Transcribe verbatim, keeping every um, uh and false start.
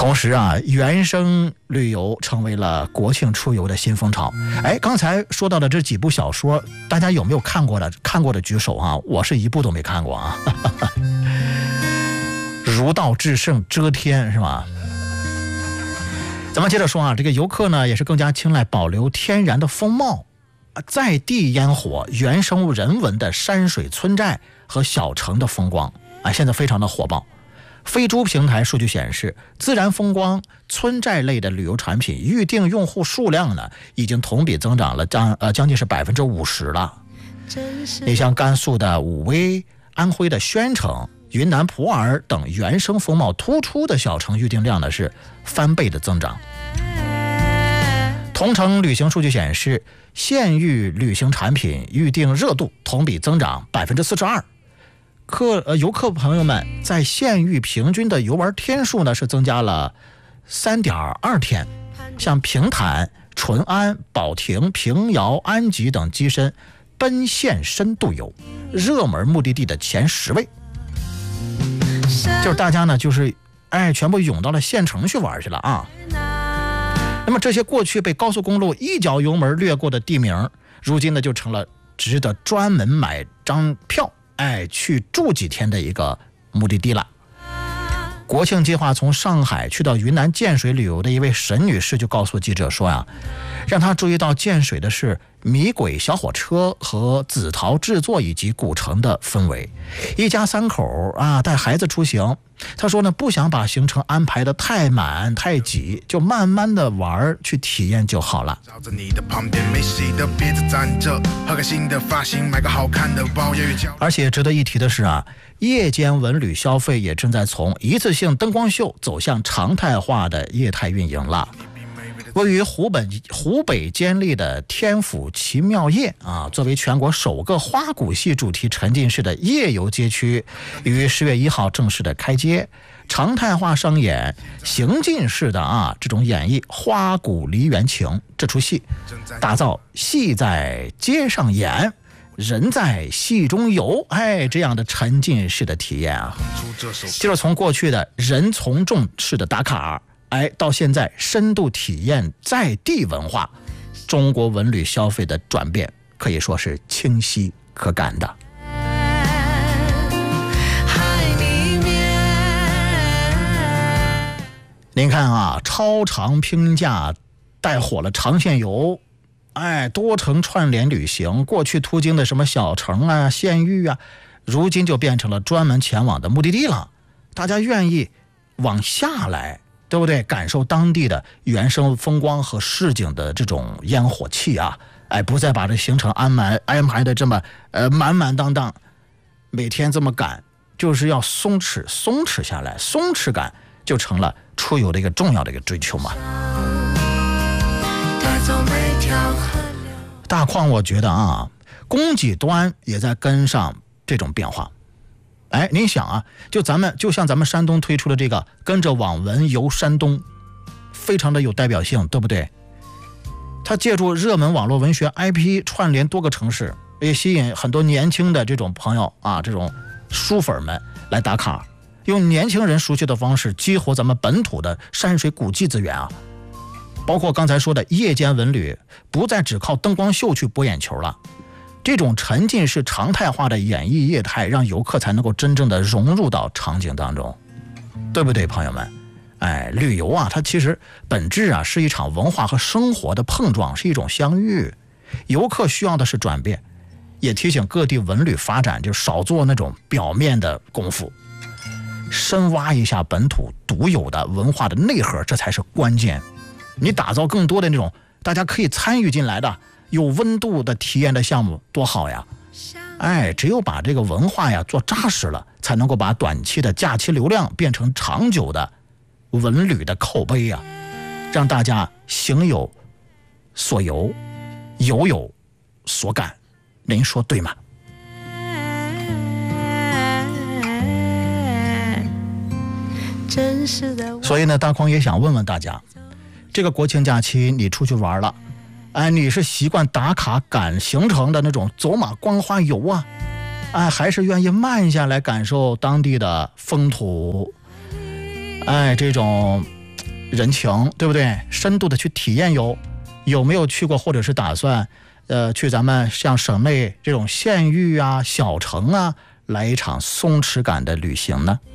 同时啊，原生旅游成为了国庆出游的新风潮。哎，刚才说到的这几部小说，大家有没有看过的？看过的举手啊！我是一部都没看过啊。儒道至圣遮天是吧？咱们接着说啊，这个游客呢也是更加青睐保留天然的风貌，在地烟火、原生物人文的山水村寨和小城的风光啊，现在非常的火爆。飞猪平台数据显示，自然风光、村寨类的旅游产品预订用户数量呢，已经同比增长了将呃将近是百分之五十了。你像甘肃的武威、安徽的宣城、云南普洱等原生风貌突出的小城预订量呢是翻倍的增长。同城旅行数据显示，县域旅行产品预订热度同比增长百分之四十二。客呃游客朋友们在县域平均的游玩天数呢是增加了三点二天，像平坦、淳安、保亭、平遥、安吉等跻身奔县深度游热门目的地的前十位。就是大家呢就是哎全部涌到了县城去玩去了啊。那么这些过去被高速公路一脚油门掠过的地名，如今呢就成了值得专门买张票哎，去住几天的一个目的地了。国庆计划从上海去到云南建水旅游的一位沈女士就告诉记者说呀，让她注意到建水的是米轨小火车和紫陶制作以及古城的氛围。一家三口啊带孩子出行，她说呢不想把行程安排的太满太挤，就慢慢的玩去体验就好了。而且值得一提的是啊，夜间文旅消费也正在从一次性灯光秀走向常态化的业态运营了。位于湖北湖北监利的天府奇妙夜啊，作为全国首个花鼓戏主题沉浸式的夜游街区，于十月一号正式的开街，常态化上演行进式的啊这种演绎花鼓梨园情这出戏，打造戏在街上演，人在戏中游，哎，这样的沉浸式的体验啊，就是从过去的人从众式的打卡，哎，到现在深度体验在地文化，中国文旅消费的转变可以说是清晰可感的。您看啊，超长拼假带火了长线游，哎，多城串联旅行，过去途经的什么小城啊、县域啊，如今就变成了专门前往的目的地了。大家愿意往下来，对不对？感受当地的原生风光和市井的这种烟火气啊，哎，不再把这行程安排安排的这么呃满满当当，每天这么赶，就是要松弛松弛下来，松弛感就成了出游的一个重要的一个追求嘛。大况我觉得啊，供给端也在跟上这种变化。哎，您想啊，就咱们就像咱们山东推出的这个跟着网文游山东，非常的有代表性，对不对？它借助热门网络文学 I P 串联多个城市，也吸引很多年轻的这种朋友啊，这种书粉们来打卡，用年轻人熟悉的方式激活咱们本土的山水古迹资源啊。包括刚才说的夜间文旅，不再只靠灯光秀去博眼球了，这种沉浸式常态化的演绎业态，让游客才能够真正的融入到场景当中，对不对，朋友们？哎，旅游啊，它其实本质啊是一场文化和生活的碰撞，是一种相遇。游客需要的是转变，也提醒各地文旅发展就少做那种表面的功夫，深挖一下本土独有的文化的内核，这才是关键。你打造更多的那种大家可以参与进来的有温度的体验的项目，多好呀！哎，只有把这个文化呀做扎实了，才能够把短期的假期流量变成长久的文旅的口碑呀，让大家行有所游，游有所感。您说对吗？所以呢，大匡也想问问大家，这个国庆假期你出去玩了，哎，你是习惯打卡赶行程的那种走马观花游啊，哎，还是愿意慢下来感受当地的风土，哎，这种人情，对不对？深度的去体验游，有没有去过或者是打算呃去咱们像省内这种县域啊、小城啊来一场松弛感的旅行呢？